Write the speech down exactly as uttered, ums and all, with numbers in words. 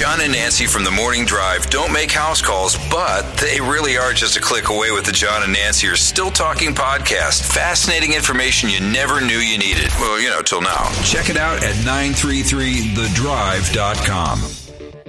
John and Nancy from The Morning Drive don't make house calls, but they really are just a click away with the John and Nancy are Still Talking podcast. Fascinating information you never knew you needed. Well, you know, till now. Check it out at nine three three the drive dot com.